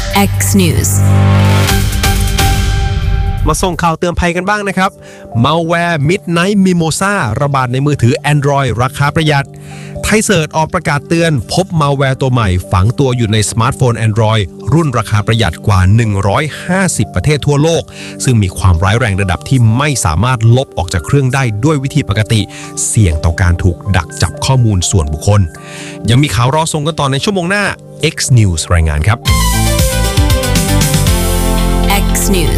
X News มาส่งข่าวเตือนภัยกันบ้างนะครับ Malware Midnight Mimosa ระบาดในมือถือ Android ราคาประหยัด ไทยเซิร์ชออกประกาศเตือนพบ Malware ตัวใหม่ฝังตัวอยู่ในสมาร์ทโฟน Android รุ่นราคาประหยัดกว่า 150 ประเทศทั่วโลก ซึ่งมีความร้ายแรงระดับที่ไม่สามารถลบออกจากเครื่องได้ด้วยวิธีปกติ เสี่ยงต่อการถูกดักจับข้อมูลส่วนบุคคล ยังมีข่าวรอส่งกันต่อในชั่วโมงหน้า X News รายงานครับ X News